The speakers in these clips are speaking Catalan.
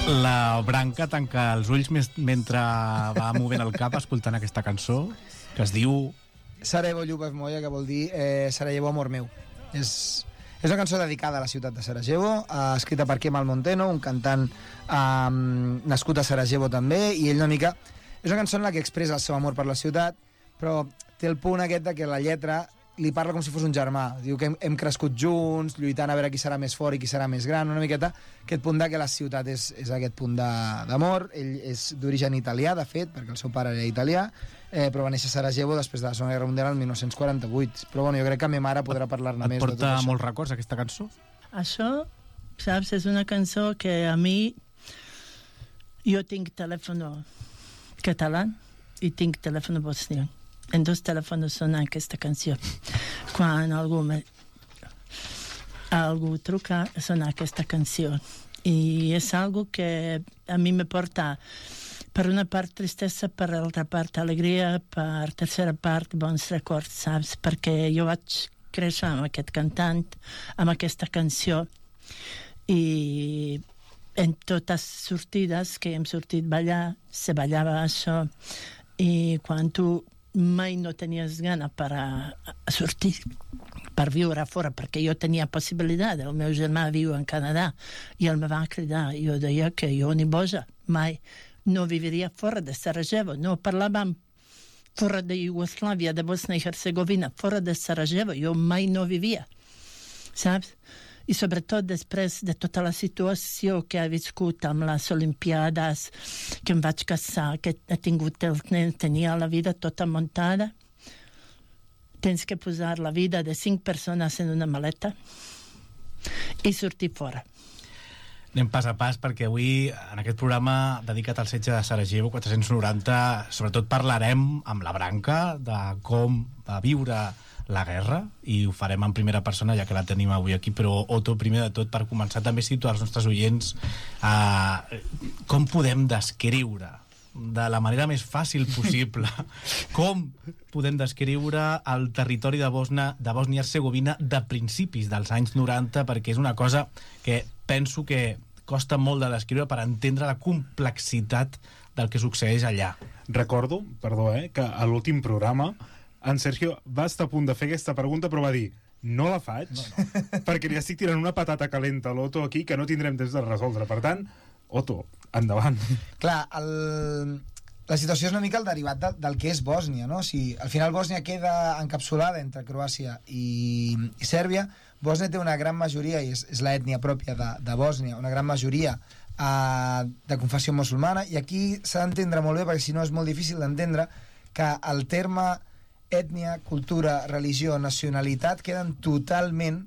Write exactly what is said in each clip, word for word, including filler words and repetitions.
La Branca tanca els ulls mentre va movent el cap escoltant aquesta cançó que es diu Sarajevo Ljubav Moja, que vol dir eh, Sarajevo amor meu. És, és una cançó dedicada a la ciutat de Sarajevo, eh, escrita per Kemal Monteno, un cantant eh, nascut a Sarajevo també, i ell una mica... És una cançó en la que expressa el seu amor per la ciutat, però té el punt aquest de que la lletra li parla com si fos un germà. Diu que hem, hem crescut junts, lluitant a veure qui serà més fort i qui serà més gran, una miqueta aquest punt de que la ciutat és, és aquest punt d'amor. Ell és d'origen italià, de fet, perquè el seu pare era italià, eh, però va néixer a Sarajevo després de la Segona Guerra Mundial el dinou quaranta-vuit. Però bueno, jo crec que ma mare podrà parlar-ne més de tot això. Et porta molts records, aquesta cançó? Això, saps, és una cançó que a mi... Jo tinc telèfon català i tinc telèfon bosnià. En dos telèfons sona aquesta canció. Quan algú, me, algú truca, sona aquesta canció. I és algo que a mi me porta, per una part tristesa, per l'altra part alegria, per tercera part bons records, saps? Perquè jo vaig créixer amb aquest cantant, amb aquesta canció, i en totes sortides que hem sortit a ballar, se ballava això, i quan tu mai no tenies gana per a, a sortir, per viure fora, perquè jo tenia possibilitat. El meu germà viu en Canadà i el me va cridar. Jo deia que jo ni boja mai no viviria fora de Sarajevo. No parlàvem fora de Iugoslàvia, de Bosnia i Herzegovina, fora de Sarajevo. Jo mai no vivia, saps? I sobretot després de tota la situació que he viscut amb les Olimpiades, que em vaig casar, que he tingut el nen, tenia la vida tota muntada. Tens que posar la vida de cinc persones en una maleta i sortir fora. Anem pas a pas, perquè avui, en aquest programa dedicat al setge de Sarajevo quatre-cents noranta, sobretot parlarem amb la Branca de com va viure la guerra, i ho farem en primera persona, ja que la tenim avui aquí. Però, Otto, primer de tot, per començar, també situar als nostres oients eh, com podem descriure de la manera més fàcil possible com podem descriure el territori de Bosnia, de Bòsnia i Hercegovina de principis dels anys noranta, perquè és una cosa que penso que costa molt de descriure per entendre la complexitat del que succeeix allà. Recordo, perdó, eh, que a l'últim programa en Sergio va estar a punt de fer aquesta pregunta, però va dir, no la faig, no, no. perquè li estic tirant una patata calenta a l'Otto aquí que no tindrem temps de resoldre. Per tant, Otto, endavant. Clar, el... la situació és una mica el derivat de, del que és Bòsnia, no? O sigui, al final Bòsnia queda encapsulada entre Croàcia i, i Sèrbia. Bòsnia té una gran majoria, i és, és l'ètnia pròpia de, de Bòsnia, una gran majoria eh, de confessió musulmana, i aquí s'ha d'entendre molt bé, perquè si no és molt difícil d'entendre, que el terme ètnia, cultura, religió, nacionalitat queden totalment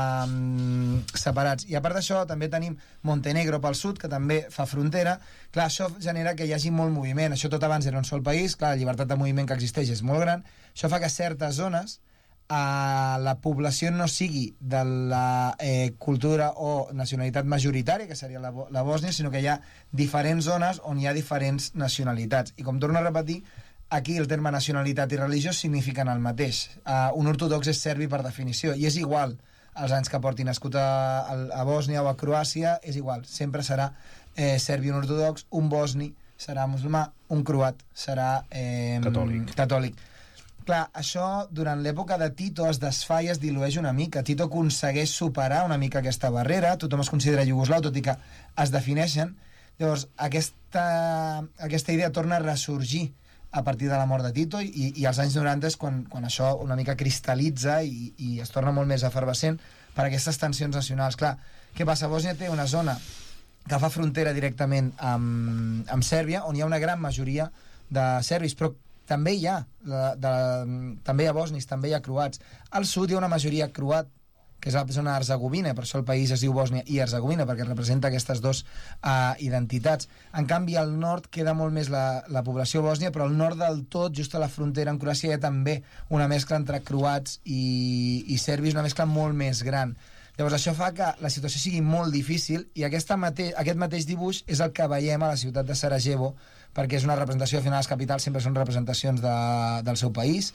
eh, separats. I a part d'això també tenim Montenegro pel sud, que també fa frontera. Clar, això genera que hi hagi molt moviment. Això tot abans era un sol país. Clar, la llibertat de moviment que existeix és molt gran. Això fa que certes zones eh, la població no sigui de la eh, cultura o nacionalitat majoritària, que seria la, la Bòsnia, sinó que hi ha diferents zones on hi ha diferents nacionalitats. I com torno a repetir, aquí el terme nacionalitat i religió signifiquen el mateix. Uh, un ortodox és serbi per definició, i és igual els anys que porti nascut a, a, a Bòsnia o a Croàcia, és igual, sempre serà eh, serbi un ortodox, un bosni serà musulmà, un croat serà eh, catòlic. catòlic. Clar, això durant l'època de Tito es desfà i es dilueix una mica. Tito aconsegueix superar una mica aquesta barrera, tothom es considera iugoslau, tot i que es defineixen. Llavors, aquesta, aquesta idea torna a ressorgir a partir de la mort de Tito, i, i als anys noranta és quan, quan això una mica cristal·litza i, i es torna molt més efervescent per aquestes tensions nacionals. Clar, què passa? Bòsnia té una zona que fa frontera directament amb, amb Sèrbia, on hi ha una gran majoria de serbis, però també hi ha de, de, també hi ha bosnis, també hi ha croats. Al sud hi ha una majoria croat, que és la zona herzegovina, per això el país es diu Bòsnia i Herzegovina, perquè representa aquestes dues uh, identitats. En canvi, al nord queda molt més la, la població bòsnia, però al nord del tot, just a la frontera amb Croàcia, hi ha també una mescla entre croats i, i serbis, una mescla molt més gran. Llavors això fa que la situació sigui molt difícil, i aquesta mate aquest mateix dibuix és el que veiem a la ciutat de Sarajevo, perquè és una representació, al final les capitals sempre són representacions de, del seu país,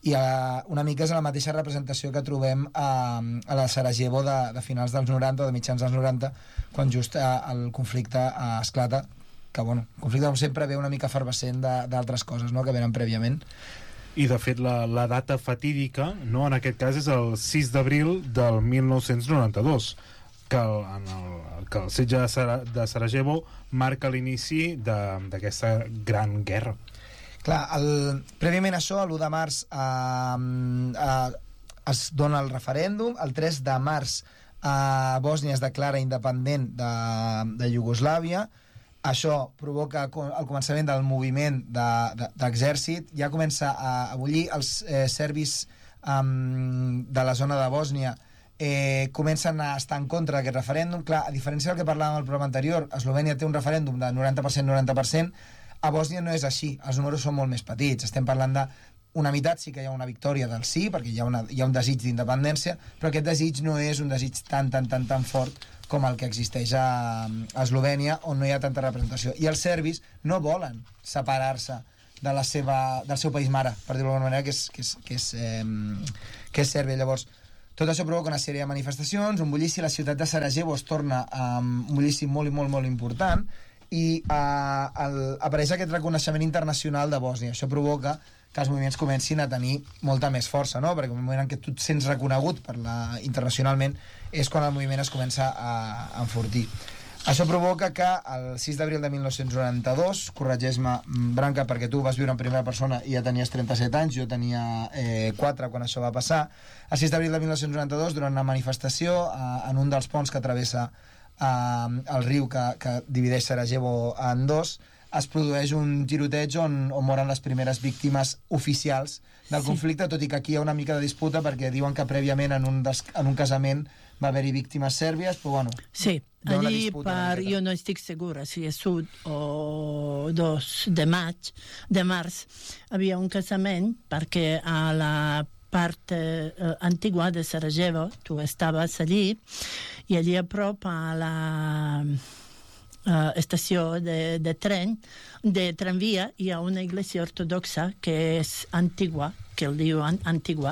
i uh, una mica és la mateixa representació que trobem a, a la Sarajevo de, de finals dels noranta o de mitjans dels noranta, quan just uh, el conflicte uh, esclata, que bueno, el conflicte com sempre ve una mica efervescent d'altres coses, no?, que venen prèviament. I de fet la, la data fatídica, no, en aquest cas és el sis d'abril del mil nou-cents noranta-dos, que el, en el, que el setge de, Sara, de Sarajevo marca l'inici d'aquesta gran guerra. Clar, el, prèviament a això, l'u de març eh, eh, es dona el referèndum, el tres de març eh, Bòsnia es declara independent de, de Iugoslàvia. Això provoca el començament del moviment d'exèrcit, de, de, ja comença a, a bullir els eh, serbis um, de la zona de Bòsnia eh, comencen a estar en contra d'aquest referèndum. Clar, a diferència del que parlàvem al programa anterior, Eslovènia té un referèndum de noranta per cent noranta per cent, a Bòsnia no és així, els números són molt més petits, estem parlant de una meitat sí que hi ha una victòria del sí, perquè hi ha, una, hi ha un desig d'independència, però aquest desig no és un desig tan, tan, tan, tan fort com el que existeix a, a Eslovènia, on no hi ha tanta representació. I els serbis no volen separar-se de la seva, del seu país mare, per dir-ho d'alguna manera, que és, que és, que és, eh, que és Sèrbia. Llavors, tot això provoca una sèrie de manifestacions, un bullici, la ciutat de Sarajevo es torna um, un bullici molt i molt, molt important, i uh, el, apareix aquest reconeixement internacional de Bòsnia. Això provoca que els moviments comencin a tenir molta més força, no? Perquè en el moment en què tu et sents reconegut per la, internacionalment és quan el moviment es comença a, a enfortir. Això provoca que el sis d'abril de mil nou-cents noranta-dos, corregeix-me, Branca, perquè tu vas viure en primera persona i ja tenies trenta-set anys, jo tenia eh, quatre quan això va passar, el sis d'abril de mil nou-cents noranta-dos, durant una manifestació eh, en un dels ponts que travessa eh, el riu que, que divideix Sarajevo en dos, es produeix un tiroteig on, on moren les primeres víctimes oficials del sí. conflicte, tot i que aquí hi ha una mica de disputa perquè diuen que prèviament en un, des, en un casament va haver-hi víctimes sèrbies, però bueno... Sí, allí per, jo no estic segura si és u o dos de maig, de març, havia un casament perquè a la part eh, antigua de Sarajevo, tu estaves allí, i allí a prop a la... Uh, estació de, de tren, de tramvia, hi ha una iglesia ortodoxa que és antigua, que el diu an antigua,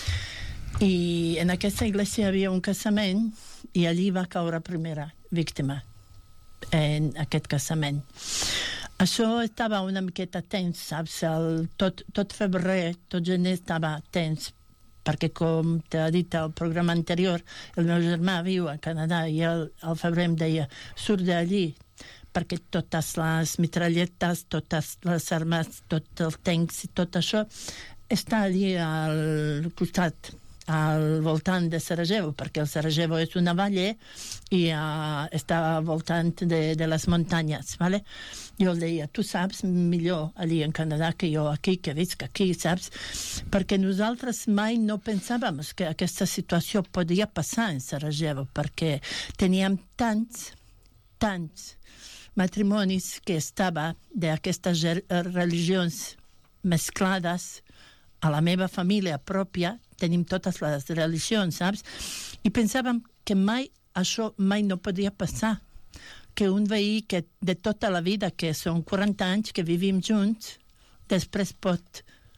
i en aquesta iglesia hi havia un casament i allí va caure primera víctima en aquest casament. Això estava una miqueta tens, saps? El, tot, tot febrer, tot gener estava tens, perquè com t'ha dit al programa anterior, el meu germà viu a Canadà i el, al febrer em deia, surt d'allí, perquè totes les mitralletes, totes les armes, tot el tancs i tot això està allí al costat, al voltant de Sarajevo, perquè el Sarajevo és una valle i uh, està al voltant de, de les muntanyes, ¿vale? Jo el deia, tu saps millor allí en Canadà que jo aquí, que visc aquí, saps? Perquè nosaltres mai no pensàvem que aquesta situació podia passar en Sarajevo, perquè teníem tants, tants matrimonis que estava d'aquestes religions mesclades a la meva família pròpia, tenim totes les religions, saps? I pensàvem que mai això mai no podia passar, que un veí que de tota la vida, que són quaranta anys que vivim junts, després pot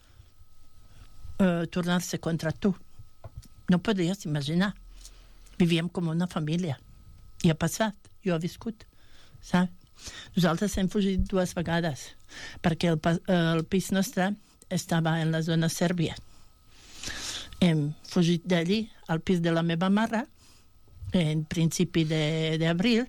uh, tornar-se contra tu. No podries imaginar. Vivíem com una família. I ha passat, jo he viscut, saps? Nosaltres hem fugit dues vegades, perquè el, el pis nostre estava en la zona sèrbia. Hem fugit d'allí al pis de la meva mare en principi d'abril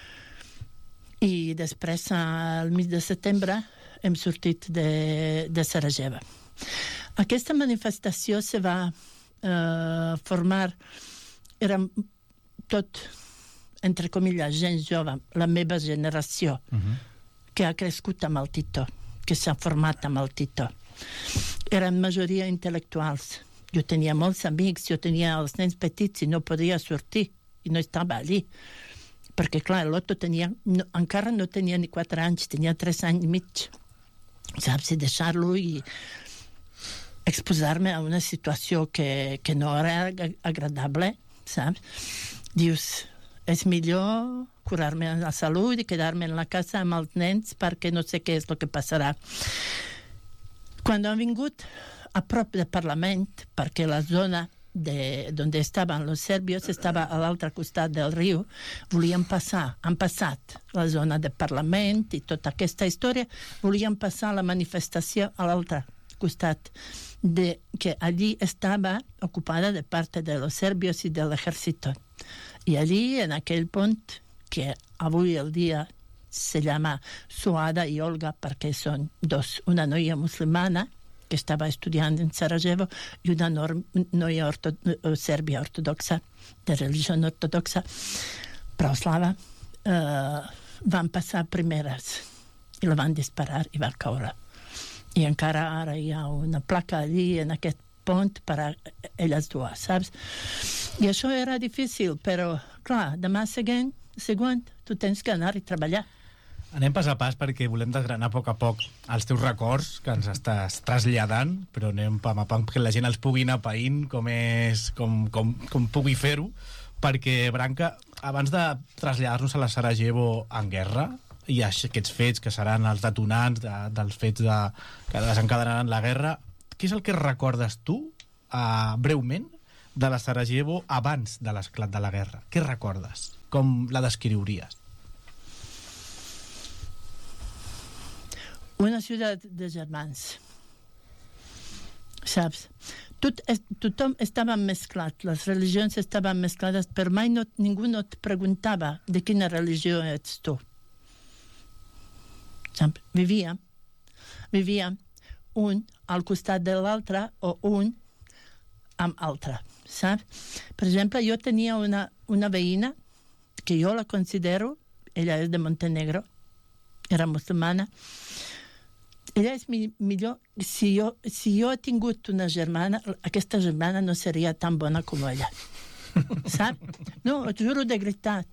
i després al mig de setembre hem sortit de, de Sarajevo. Aquesta manifestació se va eh, formar, era tot entre comilles, gent jove, la meva generació, uh-huh. que ha crescut amb el Tito, que s'ha format amb el Tito. Eren majoria intel·lectuals. Jo tenia molts amics, jo tenia els nens petits i no podia sortir, i no estava allí. Perquè, clar, l'Otto tenia, no, encara no tenia ni quatre anys, tenia tres anys i mig. Saps? I deixar-lo i exposar-me a una situació que, que no era agradable, saps? Dius... és millor curar-me la salut i quedar-me en la casa amb els nens perquè no sé què és el que passarà. Quan han vingut a prop del Parlament, perquè la zona de, donde estaven els serbios estava a l'altre costat del riu, volien passar, han passat la zona del Parlament i tota aquesta història, volien passar la manifestació a l'altre costat, de, que allí estava ocupada de parte de los serbios y del ejército. I allí, en aquell pont, que avui el dia se llama Suada i Olga, perquè són dos, una noia musulmana, que estava estudiant en Sarajevo, i una noia orto, sèrbia ortodoxa, de religió ortodoxa, prauslava, eh, van passar primeres i la van disparar i va caure. I encara ara hi ha una placa allí en aquest pont per a elles dues, saps? I això era difícil, però, clar, demà següent, següent tu tens que anar i treballar. Anem pas a pas perquè volem desgranar a poc a poc els teus records que ens estàs traslladant, però anem pam a pam perquè la gent els pugui anar païnt com, és, com, com, com pugui fer-ho, perquè, Branca, abans de traslladar-nos a la Sarajevo en guerra, i aquests fets que seran els detonants de, dels fets de, que desencadenaran la guerra, què és el que recordes tu, uh, breument, de la Sarajevo abans de l'esclat de la guerra? Què recordes? Com la descriuries? Una ciutat de germans, saps? Tot, tothom estava mesclat, les religions estaven mesclades, però mai no, ningú no et preguntava de quina religió ets tu. Saps? Vivíem, vivíem un al costat de l'altre o un amb altre, saps? Per exemple, jo tenia una, una veïna que jo la considero, ella és de Montenegro, era musulmana. Ella és mi, millor, si jo, si jo he tingut una germana, aquesta germana no seria tan bona com ella. Saps? No, ho juro de veritat.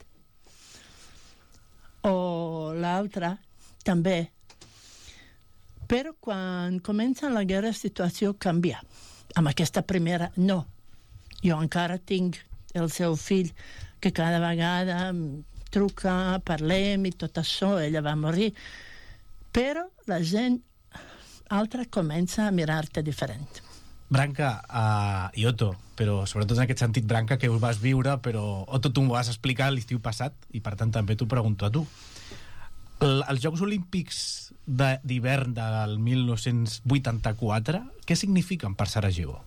O l'altra, també. Però quan comença la guerra, la situació canvia. Amb aquesta primera, no. Jo encara tinc el seu fill que cada vegada truca, parlem i tot això, ella va morir. Però la gent altra comença a mirar-te diferent. Branca, uh, i Otto, però sobretot en aquest sentit, Branca, que ho vas viure, però Otto, tu m'ho vas explicar l'estiu passat, i per tant també t'ho pregunto a tu. El, els Jocs Olímpics d'hivern de, del mil nou-cents vuitanta-quatre, què signifiquen per Sarajevo?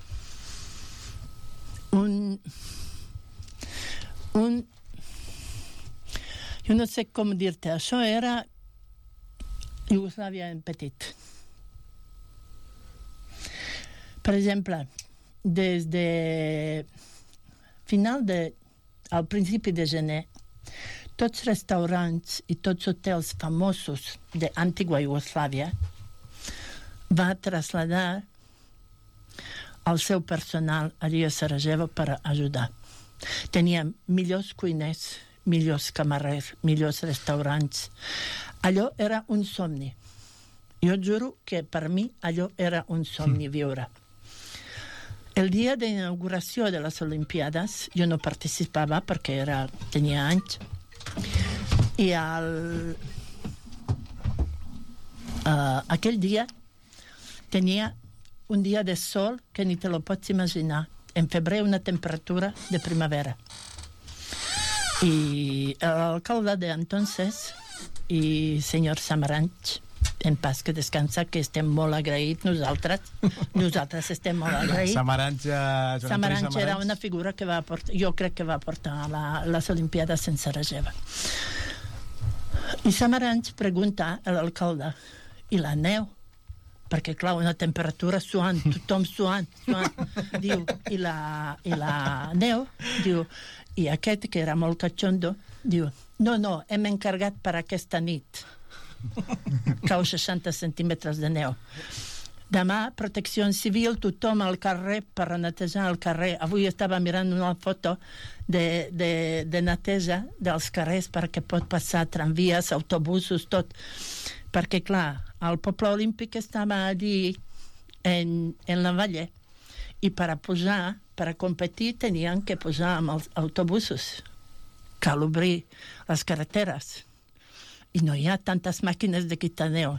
Un... Un... Jo no sé com dir-te, això era Iugoslàvia en petit. Per exemple, des de final de, al principi de gener, tots restaurants i tots hotels famosos d'antiga Iugoslàvia va traslladar el seu personal allí a Sarajevo per ajudar. Teníem millors cuiners, millors camarers, millors restaurants. Allò era un somni. Jo juro que per mi allò era un somni viure. El dia d'inauguració de les Olimpiades jo no participava perquè era, tenia anys. I el, uh, aquell dia tenia un dia de sol que ni te lo pots imaginar. En febrer una temperatura de primavera. I l'alcalde de entonces i senyor Samaranch, en pas que descansa, que estem molt agraïts nosaltres. Nosaltres estem molt agraïts. Samaranch, uh, Samaranch era una figura que va portar, jo crec que va portar la, les Olimpiades en Sarajevo. I Samaranch pregunta a l'alcalde, i la neu? Perquè, clar, una temperatura suant, tothom suant, suant. Diu, i la, i la neu? Diu, i aquest, que era molt catxondo, diu, no, no, hem encarregat per aquesta nit. Cau seixanta centímetres de neu. Demà, protecció civil, tothom al carrer per netejar el carrer. Avui estava mirant una foto de, de, de neteja dels carrers perquè pot passar tramvies, autobusos, tot. Perquè, clar, el poble olímpic estava allí en, en la valle i per a pujar, per a competir, tenien que pujar amb els autobusos. Cal obrir les carreteres. I no hi ha tantes màquines de quitar neu.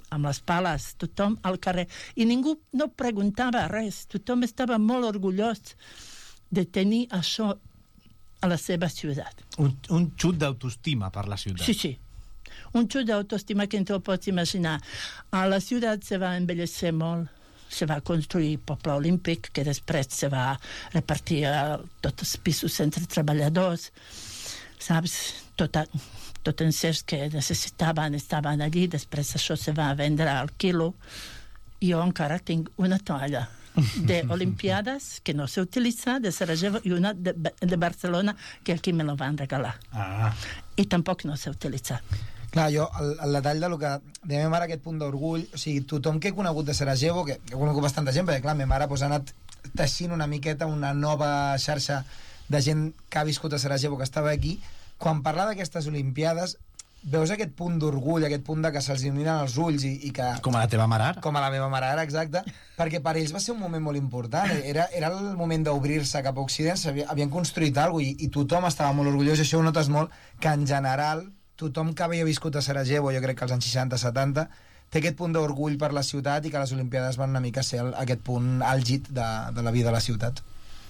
amb les pales, tothom al carrer. I ningú no preguntava res, tothom estava molt orgullós de tenir això a la seva ciutat. Un, un xut d'autoestima per la ciutat. Sí, sí. Un xut d'autoestima que no pots imaginar. A la ciutat se va embellecer molt, se va construir el poble olímpic, que després se va repartir a tots els pisos entre treballadors, saps? Tot, tot encers que necessitaven estaven allí, després això se va vendre al quilo. Jo encara tinc una toalla de Olimpiades que no s'ha utilitzat, de Sarajevo, i una de, de Barcelona, que aquí me la van regalar. Ah. I tampoc no s'ha utilitzat. Clar, jo, el, el detall de lo que de la meva mare, aquest punt d'orgull, o sigui, tothom que he conegut de Sarajevo, que he conegut bastanta gent, perquè clar, la meva mare pues, ha anat teixint una miqueta una nova xarxa de gent que ha viscut a Sarajevo, que estava aquí, quan parla d'aquestes Olimpiades, veus aquest punt d'orgull, aquest punt de que se'ls il·luminen els ulls i, i que... Com a la teva mare ara. Com a la meva mare ara, exacte, perquè per ells va ser un moment molt important, era, era el moment d'obrir-se cap a Occident, havien construït alguna cosa i, i tothom estava molt orgullós, i això ho notes molt, que en general tothom que havia viscut a Sarajevo, jo crec que als anys seixanta setanta, té aquest punt d'orgull per la ciutat i que les Olimpiades van una mica ser el, aquest punt àlgid de, de la vida de la ciutat.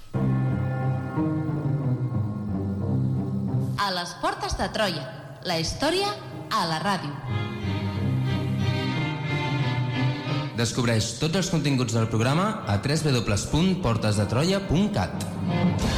A les portes de Troia, la història a la ràdio. Descobreix tots els continguts del programa a w w w punt portes de troia punt cat.